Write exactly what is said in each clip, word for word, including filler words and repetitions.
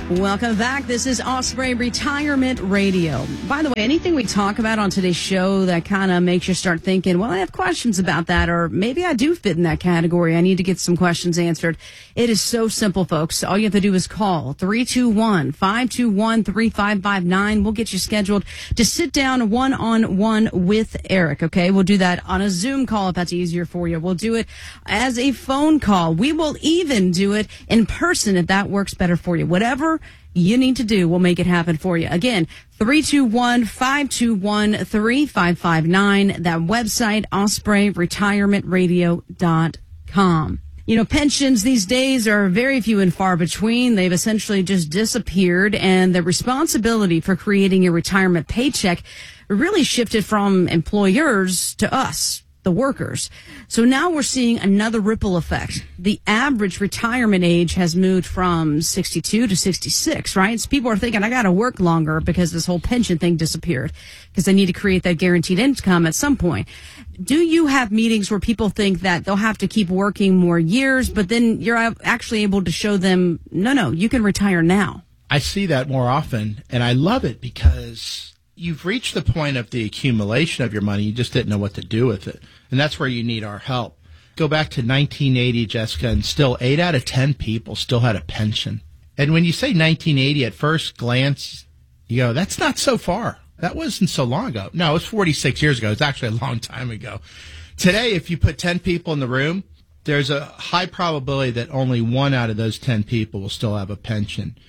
Welcome back. This is Osprey Retirement Radio. By the way, anything we talk about on today's show that kind of makes you start thinking, well, I have questions about that, or maybe I do fit in that category. I need to get some questions answered. It is so simple, folks. All you have to do is call three two one, five two one, three five five nine. We'll get you scheduled to sit down one-on-one with Eric, okay? We'll do that on a Zoom call if that's easier for you. We'll do it as a phone call. We will even do it in person if that works better for you. Whatever you need to do, we'll make it happen for you. Again, three two one, five two one, three five five nine. That website, osprey retirement radio dot com. You know, pensions these days are very few and far between. They've essentially just disappeared, and the responsibility for creating a retirement paycheck really shifted from employers to us, the workers. So now we're seeing another ripple effect. The average retirement age has moved from sixty-two to sixty-six, right? So people are thinking, I got to work longer because this whole pension thing disappeared, because they need to create that guaranteed income at some point. Do you have meetings where people think that they'll have to keep working more years, but then you're actually able to show them, no, no, you can retire now? I see that more often, and I love it because you've reached the point of the accumulation of your money. You just didn't know what to do with it. And that's where you need our help. Go back to nineteen eighty, Jessica, and still eight out of ten people still had a pension. And when you say nineteen eighty, at first glance, you go, that's not so far. That wasn't so long ago. No, it was forty-six years ago. It's actually a long time ago. Today, if you put ten people in the room, there's a high probability that only one out of those ten people will still have a pension.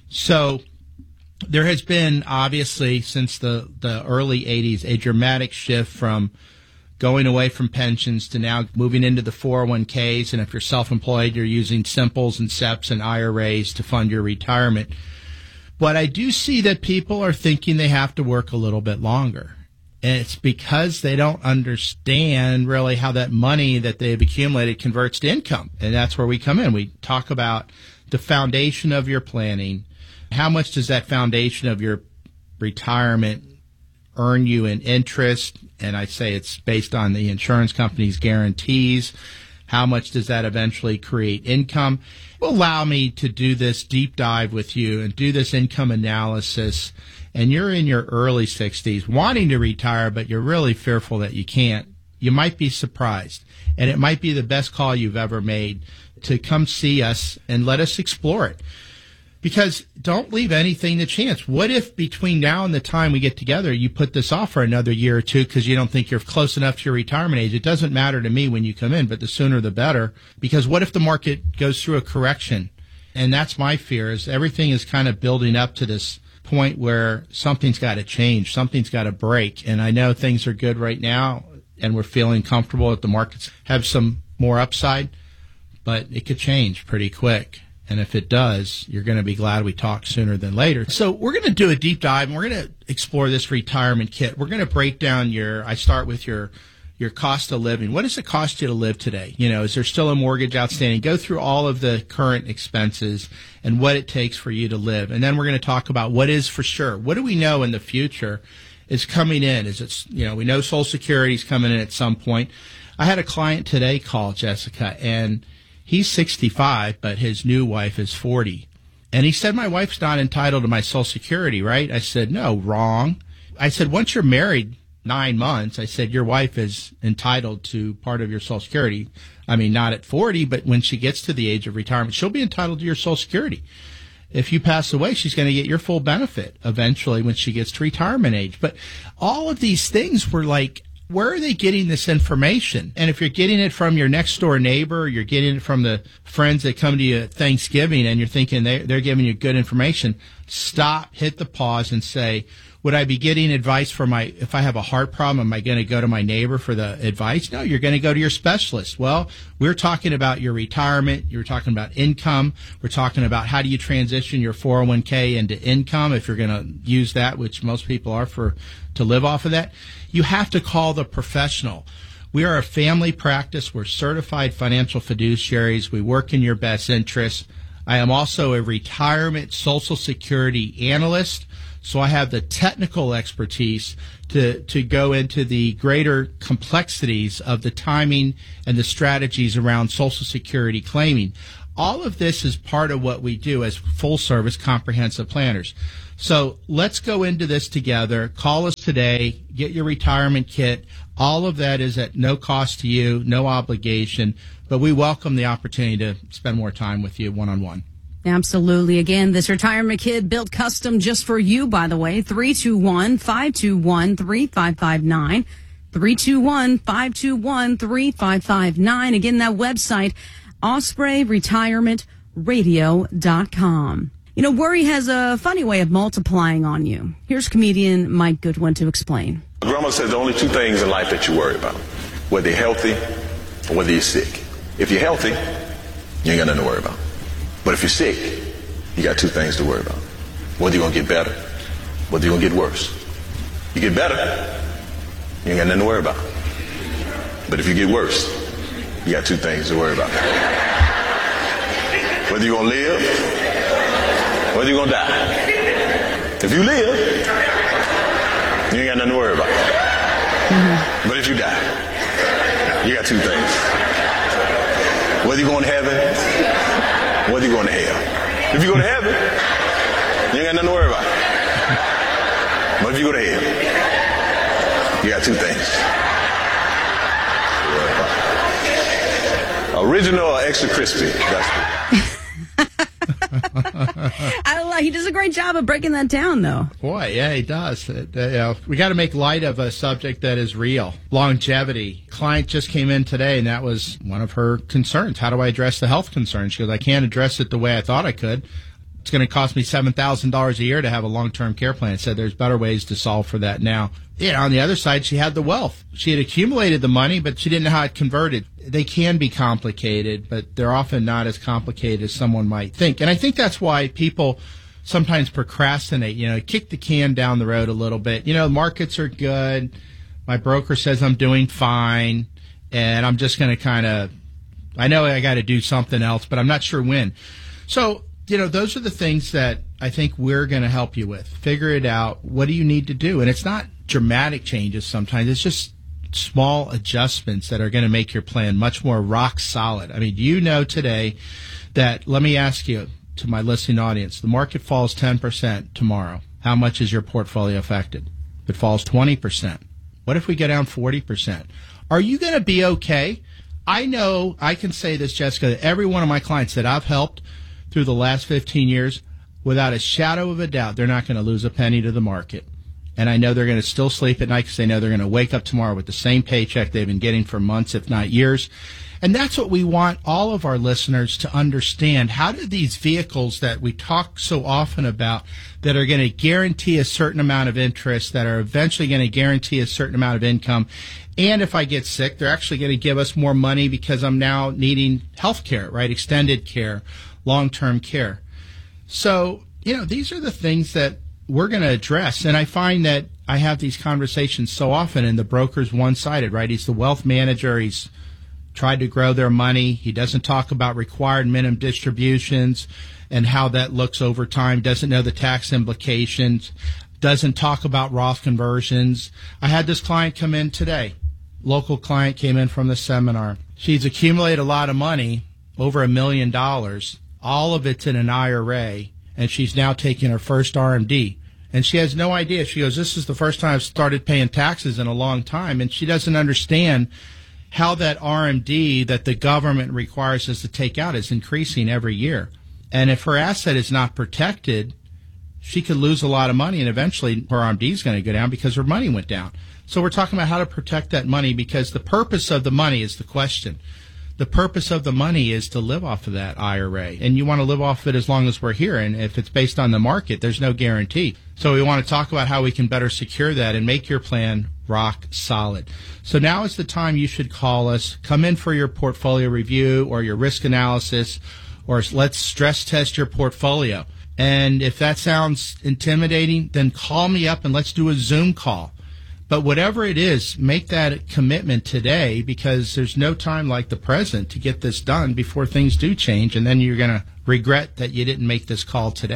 So there has been, obviously, since the, the early eighties, a dramatic shift from going away from pensions to now moving into the four oh one k's. And if you're self-employed, you're using Simples and S E Ps and I R As to fund your retirement. But I do see that people are thinking they have to work a little bit longer. And it's because they don't understand really how that money that they've accumulated converts to income. And that's where we come in. We talk about the foundation of your planning. How much does that foundation of your retirement earn you in interest? And I say it's based on the insurance company's guarantees. How much does that eventually create income? Will allow me to do this deep dive with you and do this income analysis. And you're in your early sixties wanting to retire, but you're really fearful that you can't. You might be surprised. And it might be the best call you've ever made to come see us and let us explore it. Because don't leave anything to chance. What if between now and the time we get together, you put this off for another year or two because you don't think you're close enough to your retirement age? It doesn't matter to me when you come in, but the sooner the better. Because what if the market goes through a correction? And that's my fear, is everything is kind of building up to this point where something's got to change, something's got to break. And I know things are good right now, and we're feeling comfortable that the markets have some more upside, but it could change pretty quick. And if it does, you're going to be glad we talked sooner than later. So we're going to do a deep dive, and we're going to explore this retirement kit. We're going to break down your, I start with your your cost of living. What does it cost you to live today? You know, is there still a mortgage outstanding? Go through all of the current expenses and what it takes for you to live. And then we're going to talk about what is for sure. What do we know in the future is coming in? Is it, you know, we know Social Security is coming in at some point. I had a client today call, Jessica, and he's sixty-five, but his new wife is forty. And he said, my wife's not entitled to my Social Security, right? I said, no, wrong. I said, once you're married nine months, I said, your wife is entitled to part of your Social Security. I mean, not at forty, but when she gets to the age of retirement, she'll be entitled to your Social Security. If you pass away, she's going to get your full benefit eventually when she gets to retirement age. But all of these things were like, where are they getting this information? And if you're getting it from your next door neighbor, you're getting it from the friends that come to you at Thanksgiving, and you're thinking they, they're giving you good information, stop, hit the pause, and say, would I be getting advice for my, if I have a heart problem, am I going to go to my neighbor for the advice? No, you're going to go to your specialist. Well, we're talking about your retirement. You're talking about income. We're talking about how do you transition your four oh one k into income if you're going to use that, which most people are, for to live off of that. You have to call the professional. We are a family practice. We're certified financial fiduciaries. We work in your best interest. I am also a retirement Social Security analyst. So I have the technical expertise to, to go into the greater complexities of the timing and the strategies around Social Security claiming. All of this is part of what we do as full-service comprehensive planners. So let's go into this together. Call us today. Get your retirement kit. All of that is at no cost to you, no obligation, but we welcome the opportunity to spend more time with you one-on-one. Absolutely. Again, this retirement kit built custom just for you, by the way. three two one, five two one, three five five nine. three two one, five two one, three five five nine. Again, that website, osprey retirement radio dot com. You know, worry has a funny way of multiplying on you. Here's comedian Mike Goodwin to explain. Grandma says there are only two things in life that you worry about, whether you're healthy or whether you're sick. If you're healthy, you ain't got nothing to worry about. But if you're sick, you got two things to worry about. Whether you're going to get better, whether you're going to get worse. You get better, you ain't got nothing to worry about. But if you get worse, you got two things to worry about. Whether you're going to live, whether you're going to die. If you live, you ain't got nothing to worry about. Mm-hmm. But if you die, you got two things. Whether you're going to heaven, whether you're going to hell. If you go to heaven, you ain't got nothing to worry about. But if you go to hell, you got two things to worry about. Original or extra crispy? That's what. I love, he does a great job of breaking that down, though. Boy, yeah, he does. Uh, you know, we got to make light of a subject that is real. Longevity. Client just came in today, and that was one of her concerns. How do I address the health concerns? She goes, I can't address it the way I thought I could. It's going to cost me seven thousand dollars a year to have a long-term care plan. I said there's better ways to solve for that now. Yeah, on the other side, she had the wealth. She had accumulated the money, but she didn't know how it converted. They can be complicated, but they're often not as complicated as someone might think. And I think that's why people sometimes procrastinate, you know, kick the can down the road a little bit. You know, markets are good. My broker says I'm doing fine, and I'm just going to kind of, I know I got to do something else, but I'm not sure when. So, you know, those are the things that I think we're going to help you with. Figure it out. What do you need to do? And it's not dramatic changes sometimes. It's just small adjustments that are going to make your plan much more rock solid. I mean, do you know today that, let me ask you, to my listening audience, the market falls ten percent tomorrow. How much is your portfolio affected? If it falls twenty percent, what if we go down forty percent? Are you going to be okay? I know I can say this, Jessica, that every one of my clients that I've helped through the last fifteen years, without a shadow of a doubt, they're not going to lose a penny to the market. And I know they're going to still sleep at night because they know they're going to wake up tomorrow with the same paycheck they've been getting for months, if not years. And that's what we want all of our listeners to understand. How do these vehicles that we talk so often about that are going to guarantee a certain amount of interest, that are eventually going to guarantee a certain amount of income, and if I get sick, they're actually going to give us more money because I'm now needing health care, right? Extended care, long-term care. So, you know, these are the things that we're going to address. And I find that I have these conversations so often, and the broker's one-sided, right? He's the wealth manager. He's tried to grow their money. He doesn't talk about required minimum distributions and how that looks over time, doesn't know the tax implications, doesn't talk about Roth conversions. I had this client come in today. Local client came in from the seminar. She's accumulated a lot of money, over a million dollars. All of it's in an I R A, and she's now taking her first R M D. And she has no idea. She goes, this is the first time I've started paying taxes in a long time. And she doesn't understand how that R M D that the government requires us to take out is increasing every year. And if her asset is not protected, she could lose a lot of money, and eventually her R M D is going to go down because her money went down. So we're talking about how to protect that money, because the purpose of the money is the question. The purpose of the money is to live off of that I R A, and you want to live off of it as long as we're here. And if it's based on the market, there's no guarantee. So we want to talk about how we can better secure that and make your plan rock solid. So now is the time you should call us. Come in for your portfolio review or your risk analysis, or let's stress test your portfolio. And if that sounds intimidating, then call me up and let's do a Zoom call. But whatever it is, make that commitment today, because there's no time like the present to get this done before things do change, and then you're going to regret that you didn't make this call today.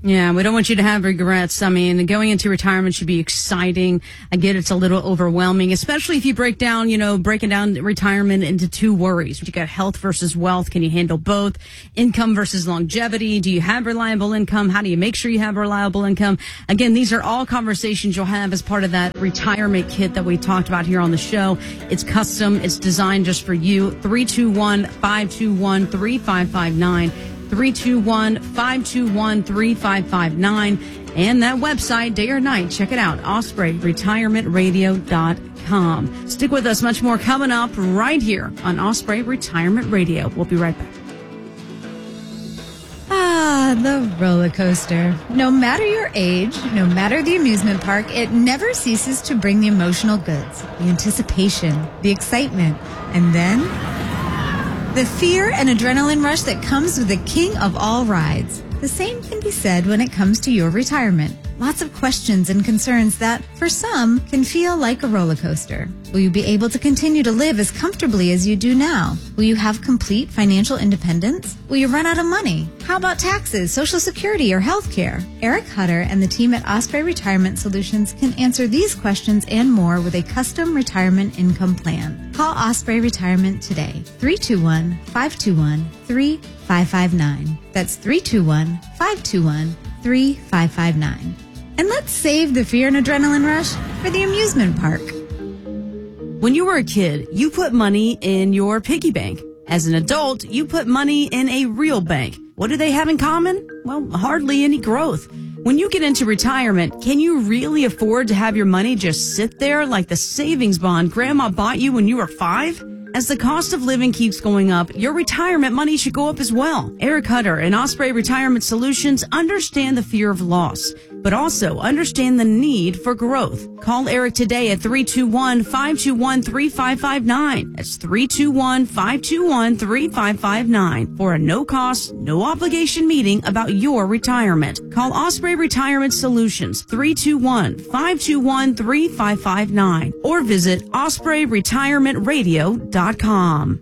Yeah, we don't want you to have regrets. I mean, going into retirement should be exciting. I get it's a little overwhelming, especially if you break down, you know, breaking down retirement into two worries. You got health versus wealth. Can you handle both? Income versus longevity. Do you have reliable income? How do you make sure you have reliable income? Again, ththese are all conversations you'll have as part of that retirement kit that we talked about here on the show. It's custom. It's designed just for you. three two one, five two one, three five five nine. three two one, five two one, three five five nine. And that website, day or night, check it out, osprey retirement radio dot com. Stick with us, much more coming up right here on Osprey Retirement Radio. We'll be right back. Ah, the roller coaster. No matter your age, no matter the amusement park, it never ceases to bring the emotional goods, the anticipation, the excitement, and then the fear and adrenaline rush that comes with the king of all rides. The same can be said when it comes to your retirement. Lots of questions and concerns that, for some, can feel like a roller coaster. Will you be able to continue to live as comfortably as you do now? Will you have complete financial independence? Will you run out of money? How about taxes, Social Security, or health care? Eric Hutter and the team at Osprey Retirement Solutions can answer these questions and more with a custom retirement income plan. Call Osprey Retirement today. three two one, five two one, three five five nine. That's three two one, five two one, three five five nine. And let's save the fear and adrenaline rush for the amusement park. When you were a kid, you put money in your piggy bank. As an adult, you put money in a real bank. What do they have in common? Well, hardly any growth. When you get into retirement, can you really afford to have your money just sit there like the savings bond grandma bought you when you were five? As the cost of living keeps going up, your retirement money should go up as well. Eric Hutter and Osprey Retirement Solutions understand the fear of loss, but also understand the need for growth. Call Eric today at three two one, five two one, three five five nine. That's three two one, five two one, three five five nine for a no-cost, no-obligation meeting about your retirement. Call Osprey Retirement Solutions, three two one, five two one, three five five nine, or visit osprey retirement radio dot com.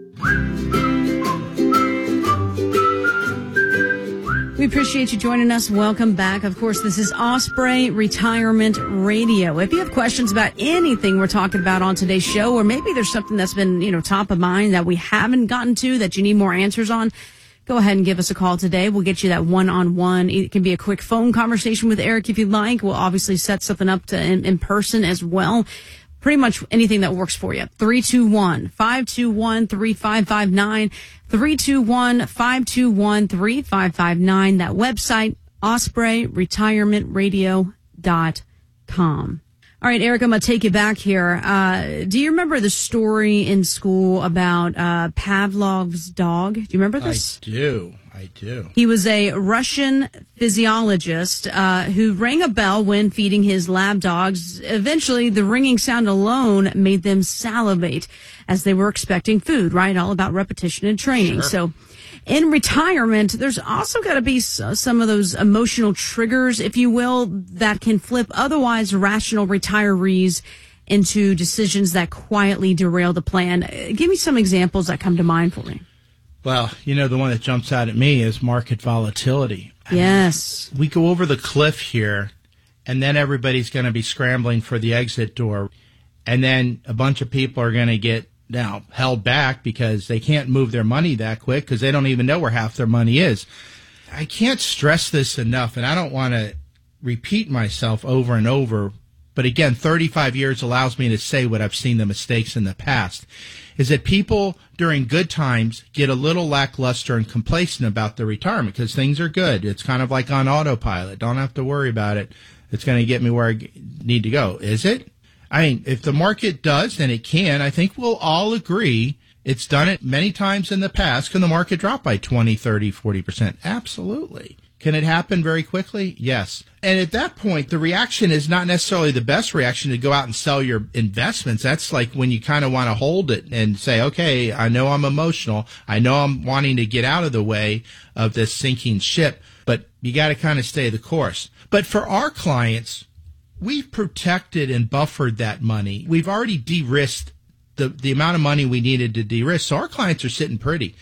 We appreciate you joining us. Welcome back. Of course, this is Osprey Retirement Radio. If you have questions about anything we're talking about on today's show, or maybe there's something that's been, you know, top of mind that we haven't gotten to that you need more answers on, go ahead and give us a call today. We'll get you that one-on-one. It can be a quick phone conversation with Eric if you'd like. We'll obviously set something up to in, in person as well. Pretty much anything that works for you. three two one, five two one, three five five nine. three two one, five two one, three five five nine. That website, osprey retirement radio dot com. All right, Eric, I'm going to take you back here. Uh, do you remember the story in school about uh, Pavlov's dog? Do you remember this? I do. I do. He was a Russian physiologist uh, who rang a bell when feeding his lab dogs. Eventually, the ringing sound alone made them salivate as they were expecting food, right? All about repetition and training. Sure. So in retirement, there's also got to be some of those emotional triggers, if you will, that can flip otherwise rational retirees into decisions that quietly derail the plan. Give me some examples that come to mind for me. Well, you know, the one that jumps out at me is market volatility. Yes. I mean, we go over the cliff here, and then everybody's going to be scrambling for the exit door. And then a bunch of people are going to get now held back because they can't move their money that quick because they don't even know where half their money is. I can't stress this enough, and I don't want to repeat myself over and over. But again, thirty-five years allows me to say what I've seen the mistakes in the past, is that people during good times get a little lackluster and complacent about their retirement because things are good. It's kind of like on autopilot. Don't have to worry about it. It's going to get me where I need to go. Is it? I mean, if the market does, and it can, I think we'll all agree it's done it many times in the past. Can the market drop by twenty, thirty, forty percent? Absolutely. Can it happen very quickly? Yes. And at that point, the reaction is not necessarily the best reaction to go out and sell your investments. That's like when you kind of want to hold it and say, okay, I know I'm emotional. I know I'm wanting to get out of the way of this sinking ship, but you got to kind of stay the course. But for our clients, we've protected and buffered that money. We've already de-risked the, the amount of money we needed to de-risk. So our clients are sitting pretty.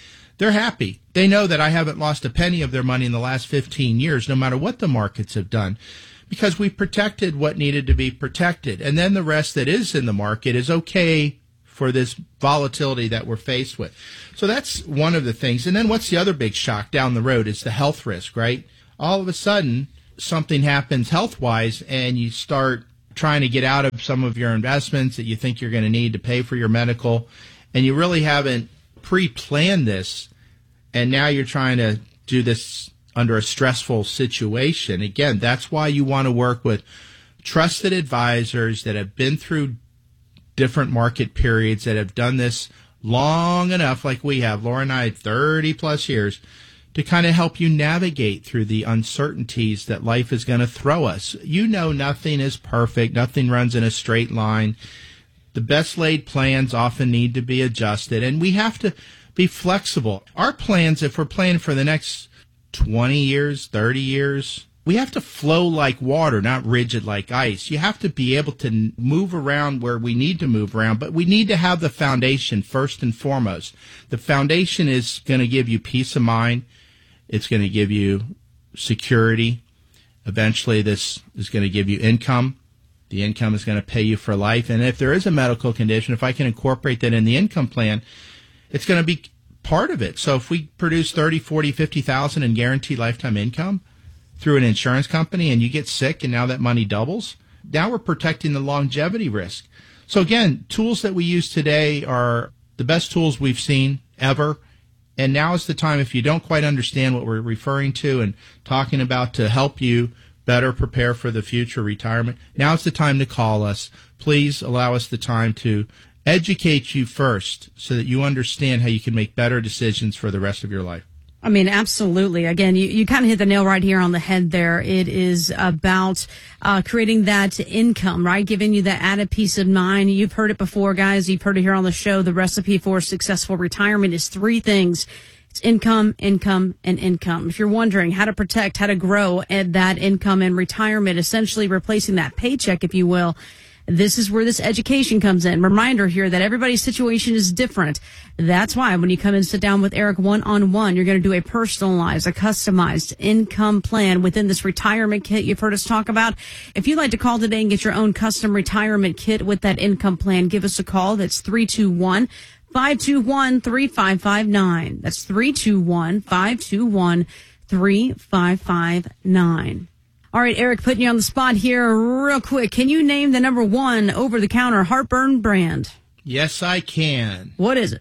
they're happy. They know that I haven't lost a penny of their money in the last fifteen years, no matter what the markets have done, because we protected what needed to be protected. And then the rest that is in the market is okay for this volatility that we're faced with. So that's one of the things. And then what's the other big shock down the road is the health risk, right? All of a sudden, something happens health-wise, and you start trying to get out of some of your investments that you think you're going to need to pay for your medical, and you really haven't pre-planned this, and now you're trying to do this under a stressful situation. Again, that's why you want to work with trusted advisors that have been through different market periods, that have done this long enough, like we have. Laura and I, thirty plus years, to kind of help you navigate through the uncertainties that life is going to throw us. You know, nothing is perfect. Nothing runs in a straight line. The best laid plans often need to be adjusted, and we have to be flexible. Our plans, if we're planning for the next twenty years, thirty years, we have to flow like water, not rigid like ice. You have to be able to move around where we need to move around, but we need to have the foundation first and foremost. The foundation is going to give you peace of mind. It's going to give you security. Eventually, this is going to give you income. The income is going to pay you for life. And if there is a medical condition, if I can incorporate that in the income plan, it's going to be part of it. So if we produce thirty, forty, fifty thousand in guaranteed lifetime income through an insurance company, and you get sick and now that money doubles, now we're protecting the longevity risk. So again, tools that we use today are the best tools we've seen ever. And now is the time, if you don't quite understand what we're referring to and talking about to help you better prepare for the future retirement, now is the time to call us. Please allow us the time to educate you first so that you understand how you can make better decisions for the rest of your life. I mean, absolutely. Again, you, you kind of hit the nail right here on the head there. It is about uh, creating that income, right? Giving you that added peace of mind. You've heard it before, guys. You've heard it here on the show. The recipe for successful retirement is three things. It's income, income, and income. If you're wondering how to protect, how to grow at that income in retirement, essentially replacing that paycheck, if you will, this is where this education comes in. Reminder here that everybody's situation is different. That's why when you come and sit down with Eric one-on-one, you're going to do a personalized, a customized income plan within this retirement kit you've heard us talk about. If you'd like to call today and get your own custom retirement kit with that income plan, give us a call. That's three two one, five two one, three five five nine. That's three two one, five two one, three five five nine. All right, Eric, putting you on the spot here real quick. Can you name the number one over-the-counter heartburn brand? Yes, I can. What is it?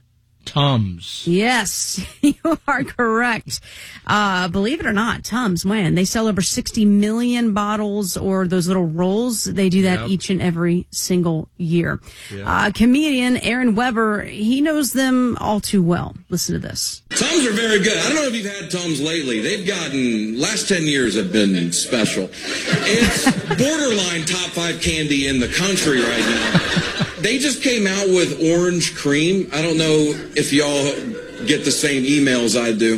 Tums. Yes, you are correct. Uh, believe it or not, Tums, man, they sell over sixty million bottles or those little rolls. They do that yep. each and every single year. Yep. Uh, comedian Aaron Weber, he knows them all too well. Listen to this. Tums are very good. I don't know if you've had Tums lately. They've gotten, last ten years have been special. It's borderline top five candy in the country right now. They just came out with orange cream. I don't know if y'all get the same emails I do,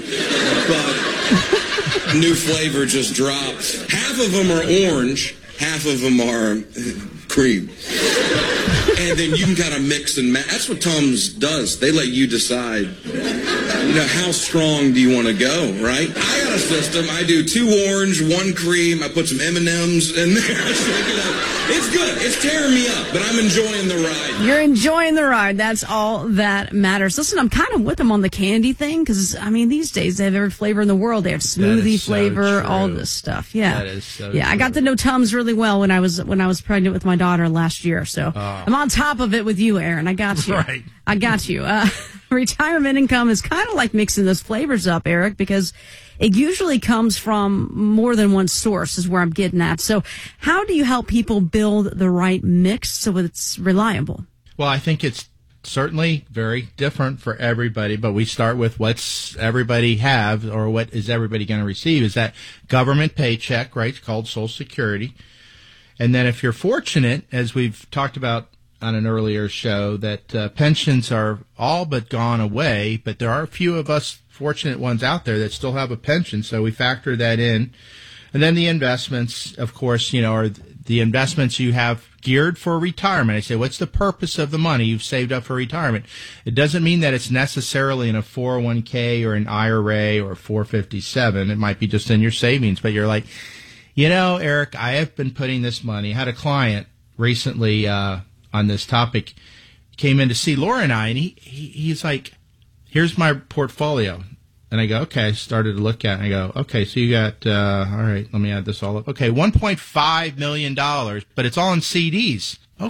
but new flavor just dropped. Half of them are orange, half of them are cream. And then you can kind of mix and match. That's what Tums does. They let you decide, you know, how strong do you want to go, right? I got a system. I do two orange, one cream. I put some M and M's in there. It's good. It's tearing me up, but I'm enjoying the ride. You're enjoying the ride. That's all that matters. Listen, I'm kind of with them on the candy thing because, I mean, these days they have every flavor in the world. They have smoothie so flavor, true. all this stuff. Yeah. That is so Yeah, true. I got to know Tums really well when I was when I was pregnant with my daughter last year. So oh. I'm on top of it with you, Aaron. I got you. Right. I got you. Uh, retirement income is kind of like mixing those flavors up, Eric, because it usually comes from more than one source is where I'm getting at. So how do you help people build the right mix so it's reliable? Well, I think it's certainly very different for everybody, but we start with what's everybody have or what is everybody going to receive is that government paycheck, right? It's called Social Security. And then if you're fortunate, as we've talked about on an earlier show, that uh, pensions are all but gone away, but there are a few of us fortunate ones out there that still have a pension, so we factor that in. And then the investments, of course, you know, are the investments you have geared for retirement. I say, what's the purpose of the money you've saved up for retirement? It doesn't mean that it's necessarily in a four oh one k or an I R A or four fifty-seven. It might be just in your savings, but you're like, you know, Eric, I have been putting this money. I had a client recently uh, on this topic, came in to see Laura and I, and he, he he's like, here's my portfolio. And I go, okay, I started to look at it, and I go, okay, so you got, uh, all right, let me add this all up. Okay, one point five million dollars, but it's all in C Ds.